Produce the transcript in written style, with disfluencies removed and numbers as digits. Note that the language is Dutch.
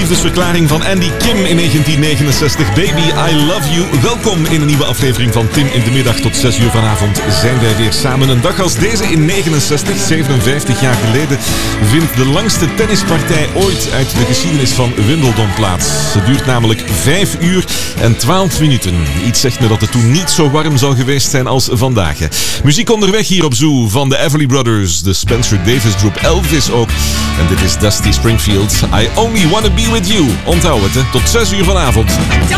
liefdesverklaring van Andy Kim in 1969. Baby, I love you. Welkom in een nieuwe aflevering van Tim in de middag. Tot 6 uur vanavond zijn wij weer samen. Een dag als deze in 69, 57 jaar geleden, vindt de langste tennispartij ooit uit de geschiedenis van Wimbledon plaats. Het duurt namelijk 5 uur en 12 minuten. Iets zegt me dat het toen niet zo warm zou geweest zijn als vandaag. Muziek onderweg hier op Zoo van de Everly Brothers, de Spencer Davis Group, Elvis ook. En dit is Dusty Springfield. I only wanna be with you. Onthoud het, hè. Tot 6 uur vanavond.